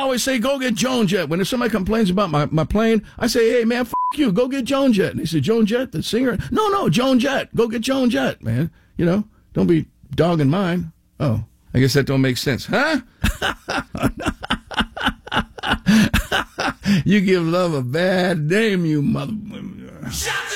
always say, go get Joan Jett. When somebody complains about my plane, I say, hey, man, you. Go get Joan Jett. And they say, Joan Jett, the singer? No, Joan Jett. Go get Joan Jett, man. You know, don't be dogging mine. Oh, I guess that don't make sense. Huh? You give love a bad name, you mother...